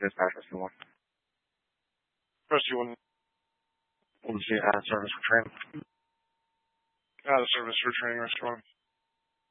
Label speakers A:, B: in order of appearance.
A: Dispatch rescue one.
B: Rescue one.
A: We'll see service for training.
B: Out of service for training, rescue one.